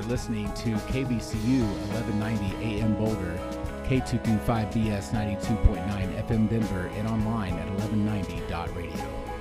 listening to KBCU 1190 AM Boulder, K225BS 92.9 FM Denver, and online at 1190.radio.